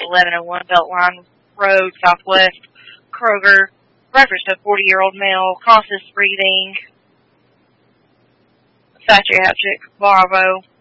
1101 Beltline Road, Southwest, Kroger. Reference to a 40-year-old male, conscious breathing, psychiatric, Bravo.